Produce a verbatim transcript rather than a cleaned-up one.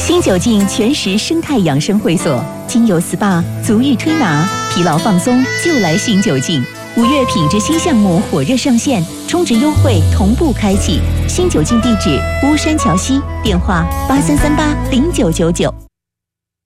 新九境全食生态养生会所，精油 S P A、足浴推拿、疲劳放松就来新九境。五月品质新项目火热上线，充值优惠同步开启。新九境地址：巫山桥西，电话八三三八零九九九。